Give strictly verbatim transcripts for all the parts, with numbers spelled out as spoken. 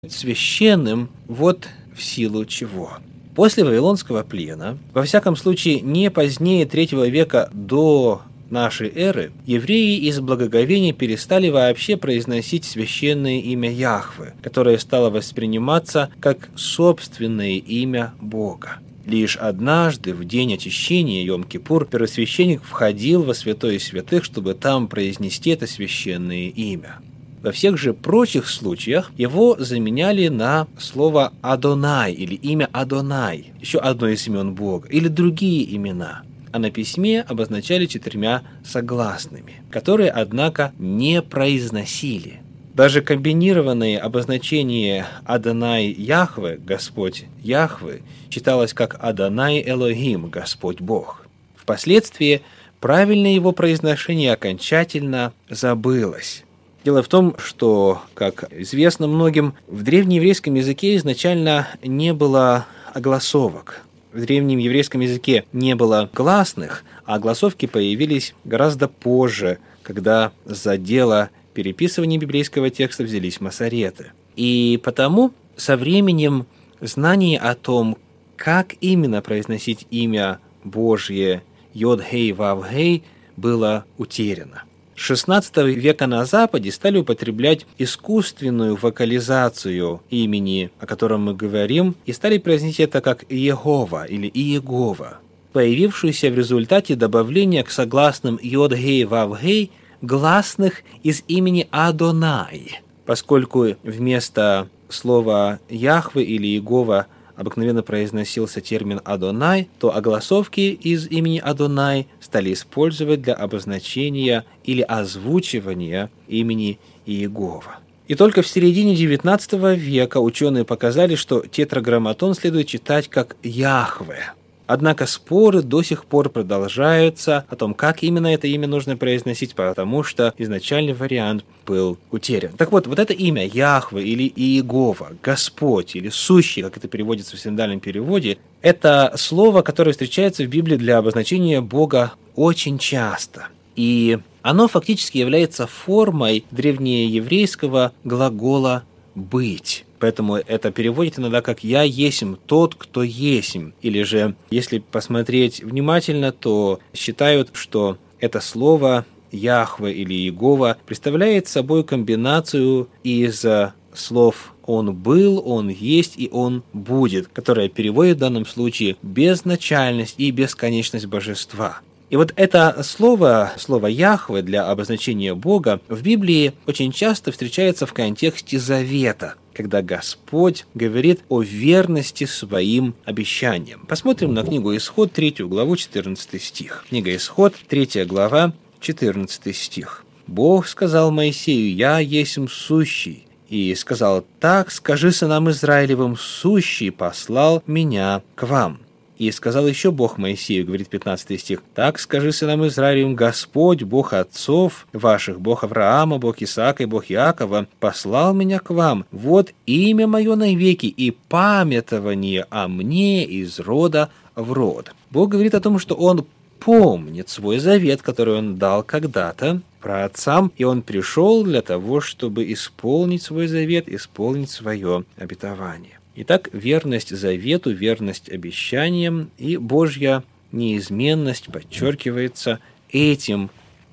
священным вот в силу чего. После Вавилонского плена, во всяком случае не позднее третьего века до нашей эры, евреи из благоговения перестали вообще произносить священное имя Яхве, которое стало восприниматься как собственное имя Бога. Лишь однажды, в день очищения Йом-Кипур, первосвященник входил во святое святых, чтобы там произнести это священное имя. Во всех же прочих случаях его заменяли на слово «Адонай» или имя «Адонай», еще одно из имен Бога, или другие имена, а на письме обозначали четырьмя согласными, которые, однако, не произносили. Даже комбинированное обозначение «Адонай Яхве» – «Господь Яхве» читалось как «Адонай Элохим» – «Господь Бог». Впоследствии правильное его произношение окончательно забылось. Дело в том, что, как известно многим, в древнееврейском языке изначально не было огласовок. В древнем еврейском языке не было гласных, а огласовки появились гораздо позже, когда за дело переписывания библейского текста взялись масореты. И потому со временем знание о том, как именно произносить имя Божье Йод-Хей-Вав-Гей, было утеряно. С шестнадцатого века на Западе стали употреблять искусственную вокализацию имени, о котором мы говорим, и стали произносить это как Иегова или Иегова, появившуюся в результате добавления к согласным Йод-Гей-Вав-Гей гласных из имени Адонай, поскольку вместо слова Яхве или Иегова обыкновенно произносился термин «Адонай», то огласовки из имени Адонай стали использовать для обозначения или озвучивания имени Иегова. И только в середине девятнадцатого века ученые показали, что тетраграмматон следует читать как «Яхве». Однако споры до сих пор продолжаются о том, как именно это имя нужно произносить, потому что изначальный вариант был утерян. Так вот, вот это имя Яхве или Иегова, Господь или Сущий, как это переводится в синодальном переводе, это слово, которое встречается в Библии для обозначения Бога очень часто. И оно фактически является формой древнееврейского глагола «быть». Поэтому это переводит иногда как «я есмь тот, кто есмь». Или же, если посмотреть внимательно, то считают, что это слово Яхве или Иегова представляет собой комбинацию из слов «он был», «он есть» и «он будет», которая переводит в данном случае безначальность и бесконечность божества. И вот это слово, слово «Яхве» для обозначения Бога в Библии очень часто встречается в контексте завета, когда Господь говорит о верности своим обещаниям. Посмотрим на книгу Исход, третью главу, четырнадцатый стих. Книга Исход, третья глава, четырнадцатый стих. «Бог сказал Моисею: «Я есмь сущий». И сказал: «Так скажи сынам Израилевым: сущий послал меня к вам». И сказал еще Бог Моисею, говорит пятнадцатый стих: «Так скажи сынам Израилевым: Господь, Бог отцов ваших, Бог Авраама, Бог Исаака и Бог Иакова, послал меня к вам. Вот имя мое навеки и памятование о мне из рода в род». Бог говорит о том, что Он помнит свой завет, который Он дал когда-то праотцам, и Он пришел для того, чтобы исполнить свой завет, исполнить свое обетование. Итак, верность завету, верность обещаниям и Божья неизменность подчеркивается этим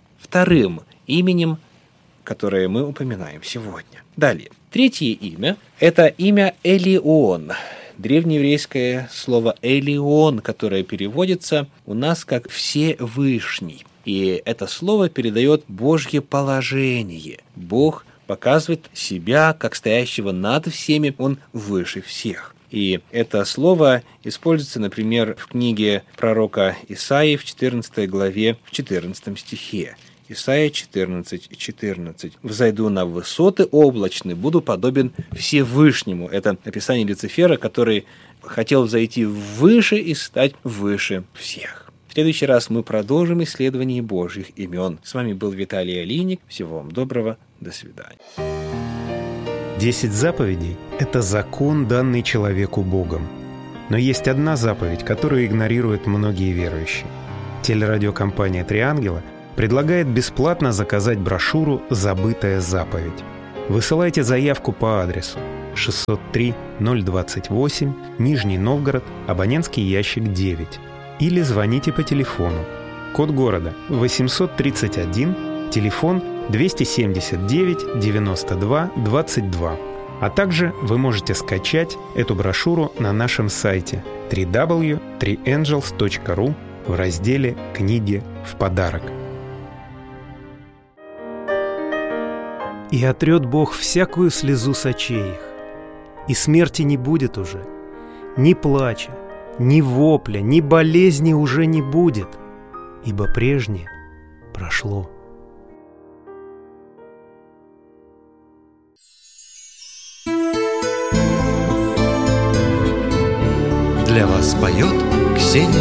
вторым именем, которое мы упоминаем сегодня. Далее. Третье имя – это имя Элион. Древнееврейское слово «Элион», которое переводится у нас как «Всевышний». И это слово передает Божье положение. Бог показывает себя как стоящего над всеми, Он выше всех. И это слово используется, например, в книге пророка Исаии в четырнадцатой главе, в четырнадцатом стихе. Исайя четырнадцать, четырнадцать. «Взойду на высоты облачные, буду подобен Всевышнему». Это описание Люцифера, который хотел взойти выше и стать выше всех. В следующий раз мы продолжим исследование Божьих имен. С вами был Виталий Алиник. Всего вам доброго. До свидания. Десять заповедей – это закон, данный человеку Богом. Но есть одна заповедь, которую игнорируют многие верующие. Телерадиокомпания «Три ангела» предлагает бесплатно заказать брошюру «Забытая заповедь». Высылайте заявку по адресу шестьсот три ноль двадцать восемь, Нижний Новгород, абонентский ящик девять. Или звоните по телефону. Код города восемьсот тридцать один, телефон двести семьдесят девять девяносто два двадцать два. А также вы можете скачать эту брошюру на нашем сайте дабл ю дабл ю дабл ю точка три энджелс точка ру в разделе «Книги в подарок». «И отрет Бог всякую слезу с очей их, и смерти не будет уже, ни плача, ни вопля, ни болезни уже не будет, ибо прежнее прошло». Для вас поет Ксения